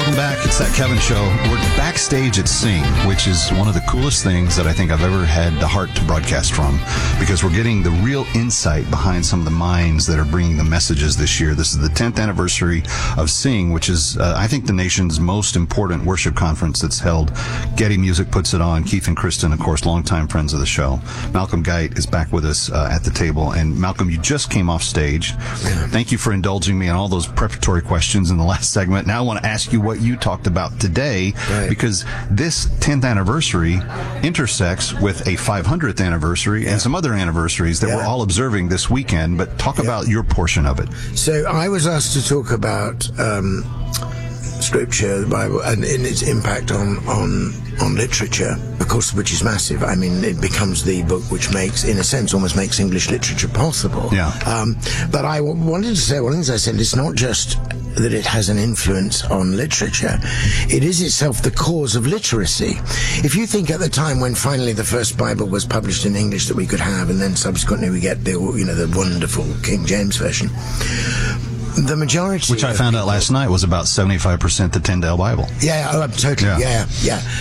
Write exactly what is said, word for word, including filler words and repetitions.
Welcome back. It's That Kevin Show. We're backstage at Sing, which is one of the coolest things that I think I've ever had the heart to broadcast from, because we're getting the real insight behind some of the minds that are bringing the messages this year. This is the tenth anniversary of Sing, which is, uh, I think, the nation's most important worship conference that's held. Getty Music puts it on. Keith and Kristen, of course, longtime friends of the show. Malcolm Geit is back with us uh, at the table. And Malcolm, you just came off stage. Yeah. Thank you for indulging me on all those preparatory questions in the last segment. Now I want to ask you what you talked about today, right, because this tenth anniversary intersects with a five hundredth anniversary yeah. and some other anniversaries that yeah. we're all observing this weekend. But talk yeah. about your portion of it. So I was asked to talk about um, Scripture, the Bible, and, and its impact on, on on literature, of course, which is massive. I mean, it becomes the book which makes, in a sense, almost makes English literature possible. Yeah. Um, but I w- wanted to say, one of the things I said, it's not just that it has an influence on literature, it is itself the cause of literacy. If you think at the time when finally the first Bible was published in English that we could have, and then subsequently we get the, you know, the wonderful King James Version, the majority, which I found people, out last night, was about seventy-five percent the Tyndale Bible. Yeah, oh, totally. Yeah. Yeah, yeah.